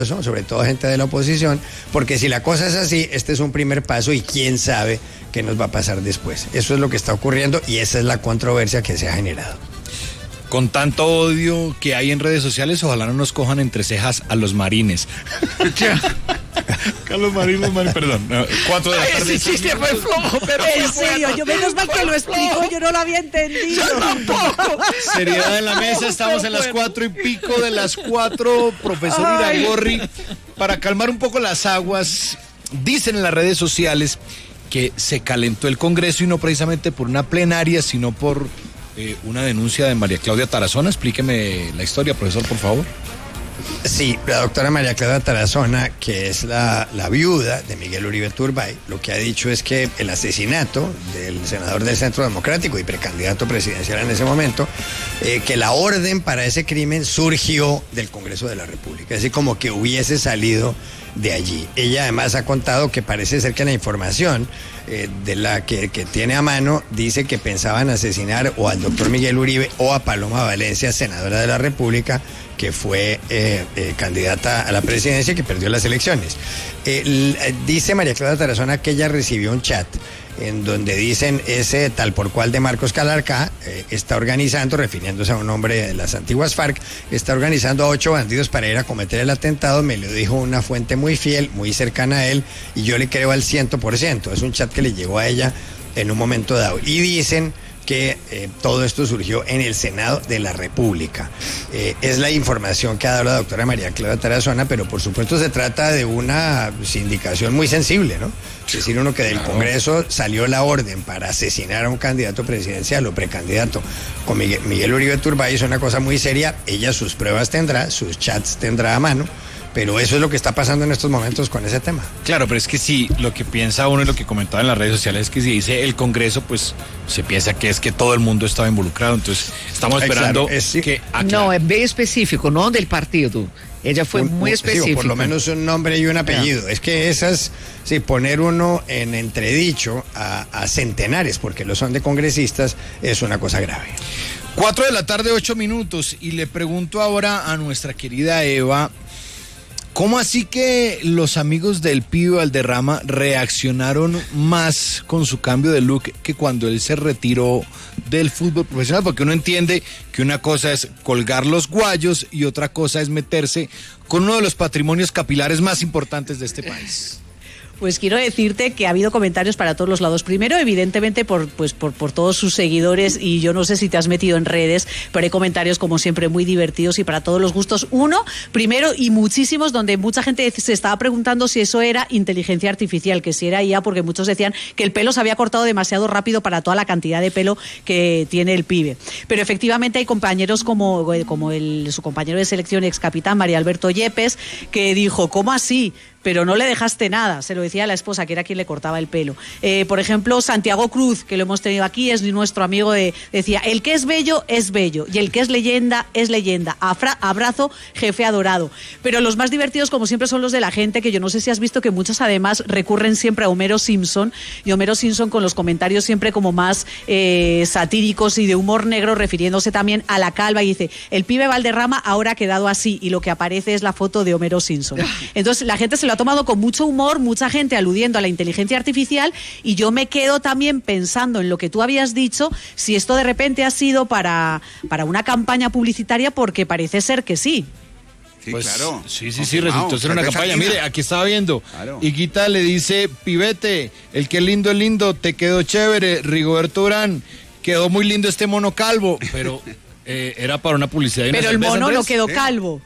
sobre todo gente de la oposición, porque si la cosa es así, este es un primer paso y quién sabe qué nos va a pasar después. Eso es lo que está ocurriendo y esa es la controversia que se ha generado. Con tanto odio que hay en redes sociales, ojalá no nos cojan entre cejas a los marines. Carlos Marín, perdón. 4 de la tarde. Ese chiste fue flojo, pero en serio, yo menos mal que lo explicó, yo no lo había entendido. Yo tampoco. Seriedad en la mesa, estamos en las 4:00 de las 4. Profesor Iragorri, para calmar un poco las aguas, dicen en las redes sociales que se calentó el Congreso y no precisamente por una plenaria, sino por una denuncia de María Claudia Tarazona. Explíqueme la historia, profesor, por favor. Sí, la doctora María Claudia Tarazona, que es la viuda de Miguel Uribe Turbay, lo que ha dicho es que el asesinato del senador del Centro Democrático y precandidato presidencial en ese momento, que la orden para ese crimen surgió del Congreso de la República, así como que hubiese salido de allí. Ella además ha contado que parece ser que la información de la que tiene a mano dice que pensaban asesinar o al doctor Miguel Uribe o a Paloma Valencia, senadora de la República, que fue candidata a la presidencia y que perdió las elecciones. Dice María Claudia Tarazona que ella recibió un chat en donde dicen ese tal por cual de Marcos Calarcá está organizando, refiriéndose a un hombre de las antiguas FARC, está organizando a 8 bandidos para ir a cometer el atentado. Me lo dijo una fuente muy fiel, muy cercana a él, y yo le creo al 100%. Es un chat que le llegó a ella en un momento dado. Y dicen que todo esto surgió en el Senado de la República. Es la información que ha dado la doctora María Claudia Tarazona, pero por supuesto se trata de una sindicación muy sensible, ¿no? Es decir, uno que del Congreso salió la orden para asesinar a un candidato presidencial o precandidato con Miguel Uribe Turbay, es una cosa muy seria. Ella sus pruebas tendrá, sus chats tendrá a mano, pero eso es lo que está pasando en estos momentos con ese tema. Claro, pero es que sí, lo que piensa uno y lo que comentaba en las redes sociales es que si dice el Congreso, pues se piensa que es que todo el mundo estaba involucrado. Entonces, estamos esperando que aclare. No, es bien específico, no del partido. Ella fue muy específica. Sí, por lo menos un nombre y un apellido. Es que esas, sí, poner uno en entredicho a centenares, porque lo son de congresistas, es una cosa grave. 4 de la tarde, 8 minutos, y le pregunto ahora a nuestra querida Eva, ¿cómo así que los amigos del Pibe Valderrama reaccionaron más con su cambio de look que cuando él se retiró del fútbol profesional? Porque uno entiende que una cosa es colgar los guayos y otra cosa es meterse con uno de los patrimonios capilares más importantes de este país. Pues quiero decirte que ha habido comentarios para todos los lados. Primero, evidentemente, por todos sus seguidores, y yo no sé si te has metido en redes, pero hay comentarios como siempre muy divertidos y para todos los gustos. Uno, primero, y muchísimos, donde mucha gente se estaba preguntando si eso era inteligencia artificial, que si era IA, porque muchos decían que el pelo se había cortado demasiado rápido para toda la cantidad de pelo que tiene el pibe. Pero efectivamente hay compañeros como su compañero de selección, ex capitán María Alberto Yepes, que dijo, ¿cómo así? Pero no le dejaste nada, se lo decía a la esposa, que era quien le cortaba el pelo. Por ejemplo, Santiago Cruz, que lo hemos tenido aquí, es nuestro amigo, decía, el que es bello, y el que es leyenda, es leyenda. Abrazo, jefe adorado. Pero los más divertidos, como siempre, son los de la gente, que yo no sé si has visto que muchos además recurren siempre a Homero Simpson, y Homero Simpson con los comentarios siempre como más satíricos y de humor negro, refiriéndose también a la calva, y dice, el Pibe Valderrama ahora ha quedado así, y lo que aparece es la foto de Homero Simpson. Entonces la gente se lo ha tomado con mucho humor, mucha gente aludiendo a la inteligencia artificial, y yo me quedo también pensando en lo que tú habías dicho, si esto de repente ha sido para una campaña publicitaria, porque parece ser que sí. Sí, pues, claro. Sí, resultó ser una campaña. Mire, aquí estaba viendo. Claro. Higuita le dice, Pibete, el que es lindo, te quedó chévere. Rigoberto Urán, quedó muy lindo este mono calvo. Pero era para una publicidad. Pero el mono no quedó ¿eh? calvo.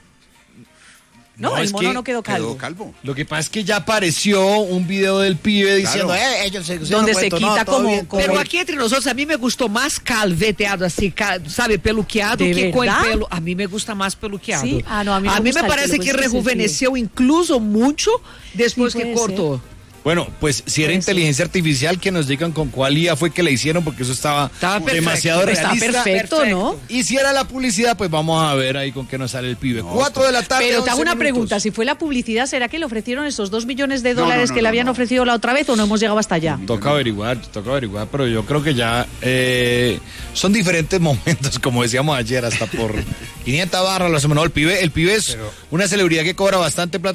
No, el mono no quedó calvo. Lo que pasa es que ya apareció un video del pibe diciendo, ellos donde se quita como... Pero aquí entre nosotros, a mí me gustó más calveteado, así, sabe, peluqueado, que con el pelo. A mí me gusta más peluqueado. ¿Sí? No, a mí me parece que rejuveneceu incluso mucho después que cortó. Bueno, pues si era inteligencia artificial, que nos digan con cuál IA fue que le hicieron, porque eso estaba demasiado realista. Está perfecto, ¿no? Y si era la publicidad, pues vamos a ver ahí con qué nos sale el pibe. 4 de la tarde. Pero te hago una pregunta, si fue la publicidad, ¿será que le ofrecieron esos $2 millones que le habían ofrecido la otra vez o no hemos llegado hasta allá? Toca averiguar, pero yo creo que ya son diferentes momentos, como decíamos ayer, hasta por 500 barras lo hacemos. No, el pibe es una celebridad que cobra bastante plata.